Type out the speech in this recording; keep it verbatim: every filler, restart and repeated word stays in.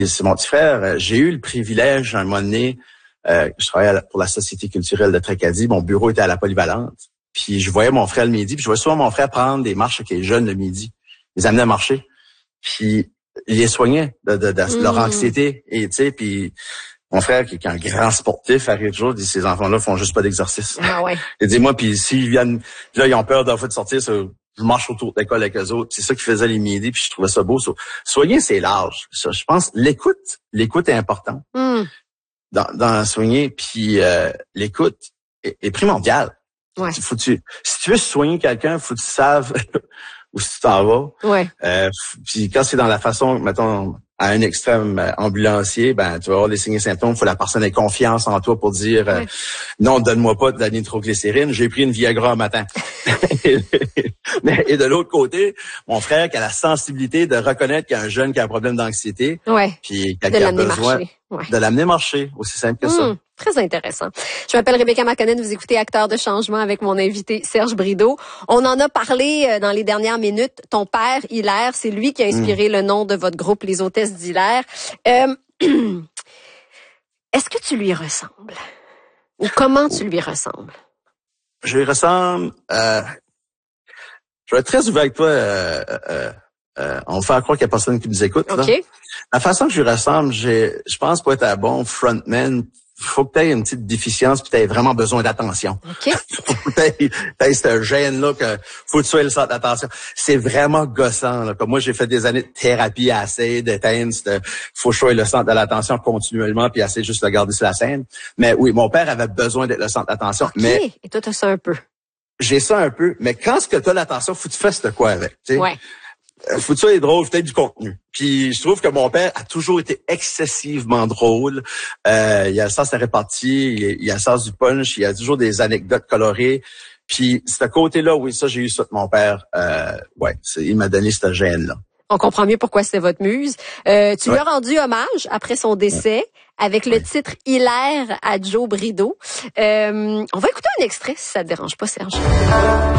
C'est mon petit frère. J'ai eu le privilège, à un moment donné, euh, je travaillais pour la Société culturelle de Tracadie. Mon bureau était à la Polyvalente. Puis je voyais mon frère le midi, puis je voyais souvent mon frère prendre des marches avec les jeunes le midi. Ils les amenaient à marcher. Puis il les soignait de, de, de mmh. leur anxiété. Et tu sais, puis mon frère, qui est un grand sportif, arrive toujours, dit ces enfants-là font juste pas d'exercice. Ah ouais. Il dit moi, puis s'ils viennent, là ils ont peur d'un fois de sortir, ça, je marche autour de l'école avec eux autres. C'est ça qu'ils faisaient les midis, puis je trouvais ça beau. So, soigner, c'est large. Ça, je pense l'écoute, l'écoute est importante mmh. dans, dans soigner, puis euh, l'écoute est, est primordiale. Ouais. Faut que tu, si tu veux soigner quelqu'un, faut que tu saves où tu t'en vas. Ouais. Euh, puis quand c'est dans la façon, mettons, à un extrême euh, ambulancier, ben tu vas avoir les signes et symptômes. Faut que la personne ait confiance en toi pour dire euh, ouais. non, donne-moi pas de la nitroglycérine. J'ai pris une Viagra un matin. Mais et de l'autre côté, mon frère qui a la sensibilité de reconnaître qu'il y a un jeune qui a un problème d'anxiété, ouais. puis qui a, qui a besoin ouais. de l'amener marcher, aussi simple que mmh, ça. Très intéressant. Je m'appelle Rebecca McConnell, vous écoutez Acteurs de changement avec mon invité Serge Brideau. On en a parlé dans les dernières minutes. Ton père, Hilaire, c'est lui qui a inspiré mmh. le nom de votre groupe, les Hôtesses d'Hilaire. Euh, est-ce que tu lui ressembles? Ou comment tu lui ressembles? Je lui ressemble... Euh, je vais être très ouvert avec toi. Euh, euh, euh, on va faire croire qu'il y a personne qui nous écoute. OK. Là. La façon que je lui ressemble, j'ai, je pense pour être un bon frontman, faut que tu aies une petite déficience puis tu aies vraiment besoin d'attention. OK. Faut que tu aies cette gêne-là que faut que tu sois le centre d'attention. C'est vraiment gossant. Là. Comme moi, j'ai fait des années de thérapie à essayer d'éteindre. Faut que je sois le centre de l'attention continuellement puis essayer juste de garder sur la scène. Mais oui, mon père avait besoin d'être le centre d'attention. OK. Mais et toi, tu as ça un peu. J'ai ça un peu. Mais quand ce que tu as l'attention, faut que tu fasses de quoi avec. T'sais? Ouais. Faut que tu sois drôle, peut-être du contenu. Puis je trouve que mon père a toujours été excessivement drôle. Euh, il a le sens de la répartie, il, il a le sens du punch, il a toujours des anecdotes colorées. Puis ce côté-là, oui, ça j'ai eu ça de mon père. Euh, ouais, c'est, il m'a donné cette gêne-là. On comprend mieux pourquoi c'est votre muse. Euh, tu ouais. lui as rendu hommage après son décès ouais. avec le ouais. titre Hilaire à Joe Brideau. Euh, on va écouter un extrait si ça te dérange pas, Serge.